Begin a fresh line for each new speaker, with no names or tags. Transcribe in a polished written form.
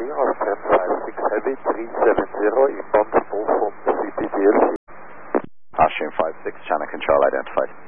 or 1056 Heavy 370, inbound full from CPGLC.
Austrian 56, channel control identified.